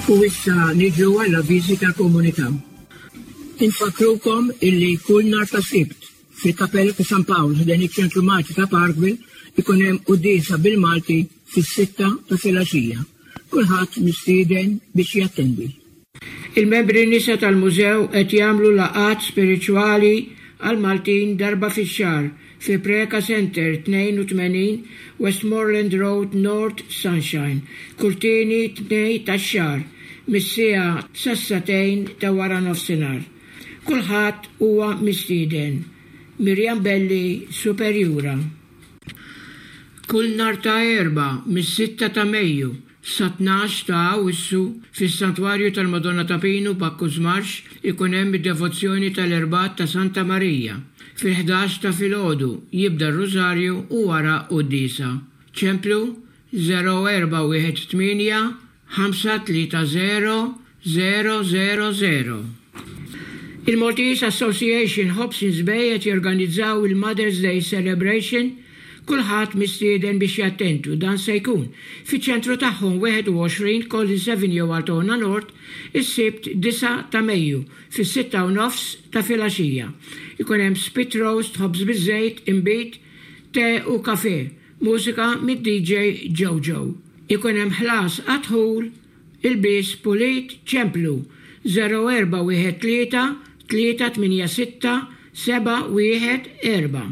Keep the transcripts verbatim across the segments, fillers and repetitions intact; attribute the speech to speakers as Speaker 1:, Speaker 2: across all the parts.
Speaker 1: U issa niġu għall-avviżi tal-komunità. Infakrukom illi kull nhar ta' Sibt fil-Kappella ta' San Pawl ħdan iċ-Ċentru Malti ta' Parkville ikun hemm qudiesa bil-Malti fis-sitta ta' filgħaxija. Kulħadd mistieden biex jattendi.
Speaker 2: Il-membri nisa tal-mużew qed jagħmlu laqgħat spiriċwali għal Maltin darba fix-xahar fi Preka Center tnejn u tmenin Westmoreland Road North Sunshine, kull tieni tnejn tax-xahar, mis-siegħa sassatejn ta' wara nofsinhar. Kulħadd huwa mistieden. Mirjam Belli, Superjura. Kull nhar ta' erba' mis-sitta ta' Mejju sa tnax ta' Awwissu fis-Santwarju tal-Madonna ta' Pinu Bakkuż Marx ikun hemm id-devozzjoni tal-Erbat ta' Santa Marija. Fil-ħdax ta' filgħodu jibda r-Rużarju u wara qudiesa. Ċemplu zero erba' wieħed tminja ħamsa tlieta zero zero zero zero. Il-Maltese Association Hobsons Bay qed jorganizzaw il-Mother's Day Celebration. Kulħadd mistieden biex jattentu dan se jkun fiċ-ċentru tagħhom wieħed u għoxrin Collins Avenue Altona Nord is-Sibt disa' ta' Mejju fis-sitta u nofs ta' filgħaxija. Ikun hemm spit roast, ħobż biż-żejt, imbit, te u kafè, mużika mid-D J Jojo. Ikun hemm ħlas għadħul, il-biss pulit ċemplu zero erba' wieħed tlieta tlieta tminja sitta seba' wieħed erba'.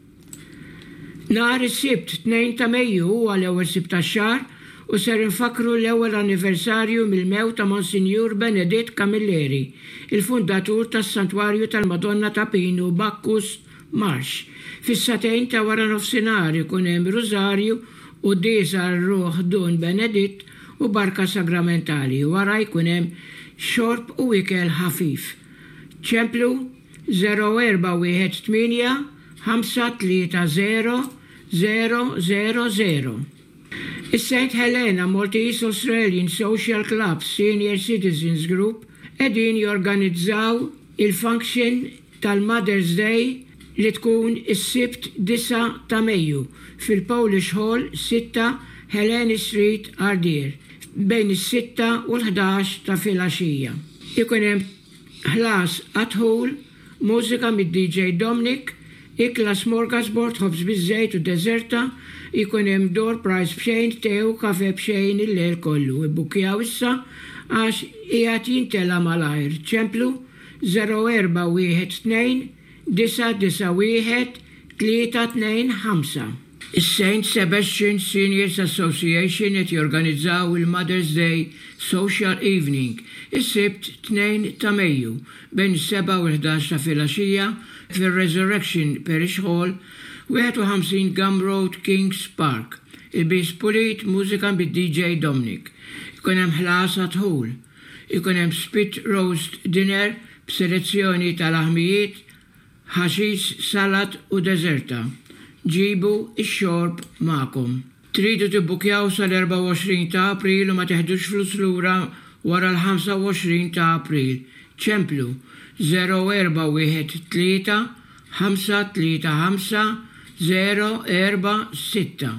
Speaker 2: Nhar is-Sibt tnejn ta' Mejju huwa l-ewwel Sibt tax-xahar u ser infakru l-ewwel anniversarju mill-mewt ta' Monsinjur Beneditt Camilleri, il-fundatur tas-Santwarju tal-Madonna ta' Pinu Bakkuż Marx. Fis-satejn ta' wara nofsinhar ikun hemm Rużarju u diesa r-Ruħ Dun Beneditt u barka sagramentali. Wara jkun hemm xorb u ikel ħafif. Ċemplu zero erba' wieħed tminja ħamsa tlieta zero zero zero zero. Is-Saint Helena Maltese Australian Social Club Senior Citizens Group qegħdin jorganizzaw il-function tal-Mother's Day li tkun is-Sibt disa' ta' Mejju fil-Polish Hall sitta Helena Street Ardeer bejn is-sitta u l-ħdax ta' filgħaxija. Ikun hemm ħlas għadħul, mużika mid-D J Dominic, ikla smorgasbord ħobż biż-żejt u deżerta, ikun hemm door prize b'xejn, tew kafe b'xejn il-lejl kollu. Ibbukkjaw issa għax qiegħed jintela malajr. Ċemplu zero erba' wieħed tnejn disa' disa' wieħed tlieta tnejn ħamsa. Is-Saint Sebastian Seniors Association qed jorganizzaw il-Mother's Day Social Evening is-Sibt tnejn ta' Mejju bejn is-seba' u l-ħdax ta' filgħaxija fil-Resurrection Parish Hall wieħed u ħamsin Gum Road, Kings Park. Il-biss pulit mużika bid-D J Dominic. Ikun hemm ħlas għadħul. Ikun hemm spit roast dinner b'selezzjoni tal-aħmijiet, ħaxix, salat u deżerta. Ġibu ix-xorb magħkom. Tridu tibbukjaw sal-erba' u għoxrin ta' April u ma teħdux flus lura wara l-ħamsa u għoxrin ta' April. Ċemplu zero erba' wieħed tlieta ħamsa tlieta ħamsa zero erba' sitta.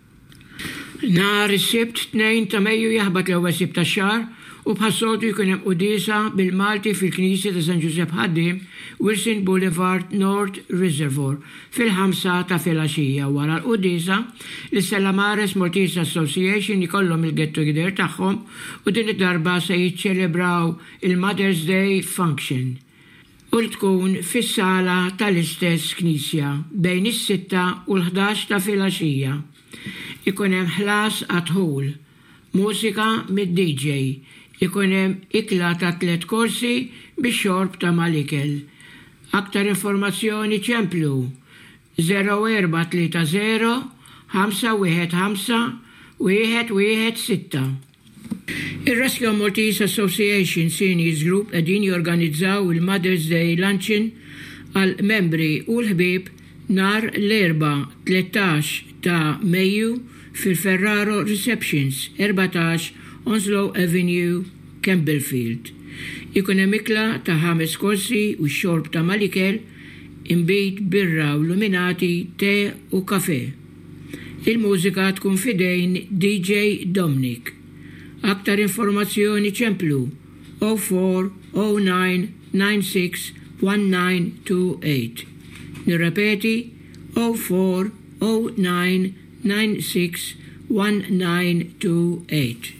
Speaker 2: Nhar is-Sibt tnejn ta' Mejju jaħbad l-ewwel Sibt tax-xahar u bħas-soltu jkun hemm qudiesa bil-Malti fil-Knisja ta' San Ġusepp Ħaddiem, Wilson Boulevard North Reservoir fil-ħamsa ta' filgħaxija. Wara l-qudiesa l-Stella Maris Maltese Association ikollhom il-get together tagħhom u din id-darba se jiċċelebraw il-Mother's Day Function. U tkun fis-sala tal-istess knisja bejn is-sitta u l-ħdax ta' filgħaxija. Ikun hemm ħlas għadħul, mużika mid-D J, ikun hemm ikla ta' tliet korsi bix-xorb ta' mal-ikel. Aktar informazzjoni ċemplu zero erba' tlieta zero ħamsa wieħed ħamsa wieħed wieħed sitta. Il-Rescue Maltese Association Seniors Group qegħdin jorganizzaw il-Mother's Day Luncheon għal membri u l-ħbieb nhar l-erba' tlettax ta' Mejju fil-Ferraro Receptions erbatax Onslow Avenue, Campbellfield. Ikun hemm ikla ta' ħames korsi u x-xorb ta' mal-ikel, imbit, birra u luminati, te u kafè. Il-mużika tkun fidejn D J Dominic. Aktar informazzjoni ċemplu zero four zero nine nine six one nine two eight. Nirrepeti zero four zero nine nine six one nine two eight.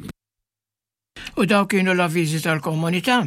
Speaker 2: U daw kienu l-avviżi tal-komunità.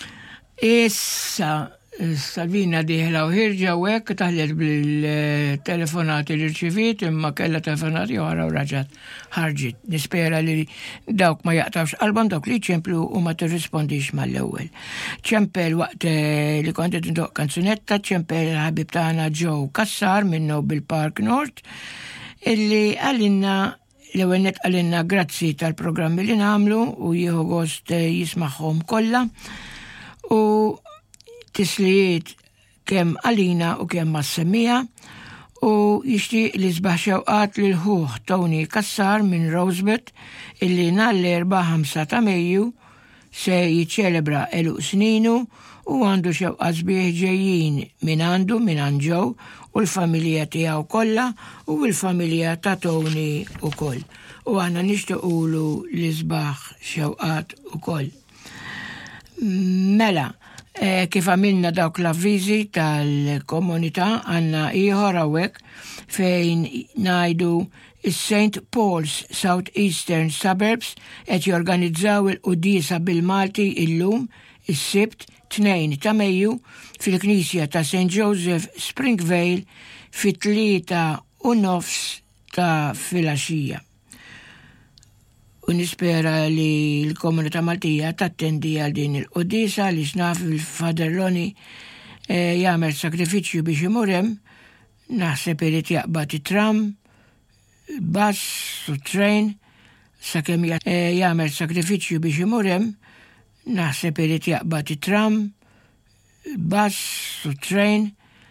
Speaker 2: Issa Salvina diħla u ħirġa u hekk taħlet bil-telefonati li rċivit imma kella telefonati oħra u raġat ħarġit. Nispera li dawk ma jaqtawx qalbhom dawk li ċemplu u ma tirrispondix mal-ewwel. ċempel waqt li kont qed indoq kanzunetta, ċempel ħabib tagħna Joe Kassar minn Noble Park North illi għalinna l-ewwel net għalinna grazzi tal-programmi li nagħmlu u jieħu gost jismagħhom kollha u tislijiet kemm għalina u kemm mas-semmija u jixtieq li sbaħ xewqat lil ħuħ Tony Kassar minn Rosebud illi nhar l-erba' ħamsa ta' Mejju se jiċċelebra eluq sninu u għandu xewqat sbieħ ġejjin minn għandu minn għand Joe u l-familja tiegħu kollha u l-familja ta' Tony ukoll. U aħna nixtiequlu li sbaħ xewqat ukoll. Mela, Eh, kif għamilna dawk l-avviżi tal-komunità għanna ieħor hawnhekk fejn ngħidu is-Saint Paul's South Eastern Suburbs qed jorganizzaw il-quddiesa bil-Malti illum is-Sibt tnejn ta' Mejju fil-Knisja ta' Saint Joseph Springvale fit-tlieta u nofs ta' filgħaxija. U nispera li l-komunità Maltija tattendi għal din il-quddiesa li xnaf il-Fader Loni eh, jagħmel sakrifiċċju biex imurem, naħseb irid jaqbad it-tram, bass u train, sakemm eh, jagħmel sakrifiċċju biex imurem, naħseb irid jaqbad it-tram, bass u train,